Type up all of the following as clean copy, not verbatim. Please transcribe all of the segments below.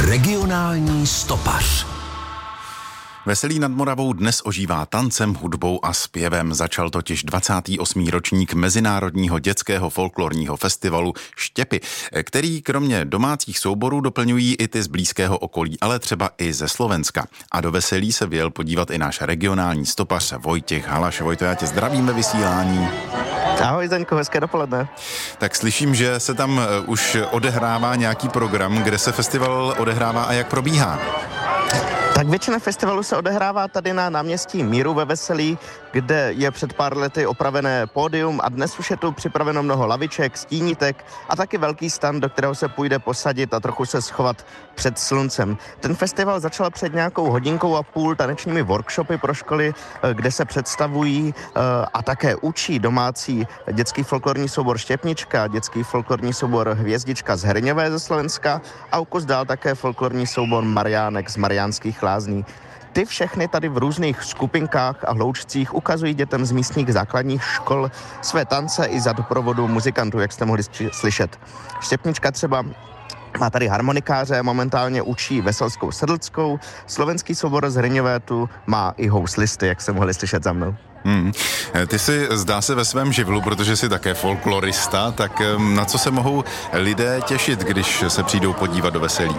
Regionální stopař. Veselí nad Moravou dnes ožívá tancem, hudbou a zpěvem. Začal totiž 28. ročník Mezinárodního dětského folklorního festivalu Štěpy, který kromě domácích souborů doplňují i ty z blízkého okolí, ale třeba i ze Slovenska. A do Veselí se vyjel podívat i náš regionální stopař Vojtěch Halaš. Vojto, já tě zdravím ve vysílání. Ahoj Zdeňko, hezké dopoledne. Tak slyším, že se tam už odehrává nějaký program, kde se festival odehrává a jak probíhá. Tak většina festivalu se odehrává tady na náměstí Míru ve Veselí, kde je před pár lety opravené pódium a dnes už je tu připraveno mnoho laviček, stínítek a taky velký stan, do kterého se půjde posadit a trochu se schovat před sluncem. Ten festival začal před nějakou hodinkou a půl tanečními workshopy pro školy, kde se představují a také učí domácí dětský folklorní soubor Štěpnička, dětský folklorní soubor Hvězdička z Herňové ze Slovenska a o kus dál také folklorní soubor Mariánek z Mariánských Lázní. Ty všechny tady v různých skupinkách a hloučcích ukazují dětem z místních základních škol své tance i za doprovodu muzikantů, jak jste mohli slyšet. Štěpnička třeba má tady harmonikáře, momentálně učí Veselskou sedlckou, slovenský soubor z Hryňové tu má i houslisty, jak jste mohli slyšet za mnou. Ty jsi, zdá se, ve svém živlu, protože jsi také folklorista, tak na co se mohou lidé těšit, když se přijdou podívat do Veselí?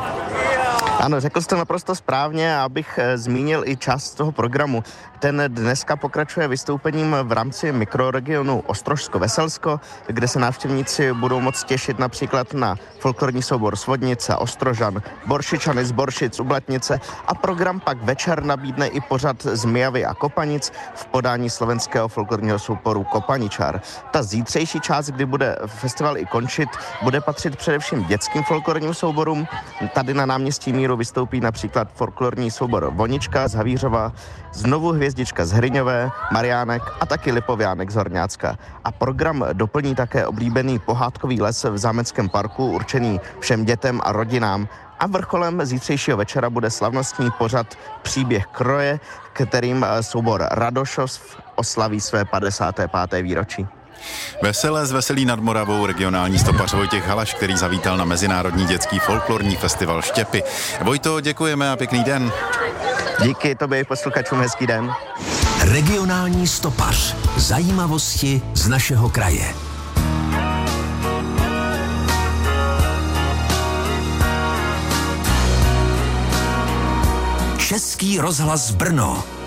Ano, řekl jste naprosto správně, abych zmínil i část toho programu. Ten dneska pokračuje vystoupením v rámci mikroregionu Ostrožsko-Veselsko, kde se návštěvníci budou moct těšit například na folklorní soubor Svodnice, Ostrožan, Boršičany z Boršic, Ublatnice a program pak večer nabídne i pořad z Mijavy a Kopanic v podání slovenského folklorního souboru Kopaničar. Ta zítřejší část, kdy bude festival i končit, bude patřit především dětským folklorním souborům. Tady na náměstí Míru vystoupí například folklorní soubor Vonička z Havířova, znovu Hvězdička z Hryňové, Mariánek a taky Lipoviánek z Horňácka. A program doplní také oblíbený pohádkový les v Zámeckém parku, určený všem dětem a rodinám. A vrcholem zítřejšího večera bude slavnostní pořad Příběh kroje, kterým soubor Radošov oslaví své 55. výročí. Veselé z Veselí nad Moravou regionální stopař Vojtěch Halaš, který zavítal na Mezinárodní dětský folklorní festival Štěpy. Vojto, děkujeme a pěkný den. Díky tobě i posluchačům, hezký den. Regionální stopař. Zajímavosti z našeho kraje. Český rozhlas Brno.